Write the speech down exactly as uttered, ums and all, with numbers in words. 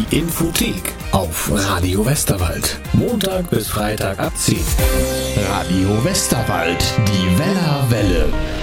Die Infothek auf Radio Westerwald. Montag bis Freitag ab zehn. Radio Westerwald, die Weller Welle.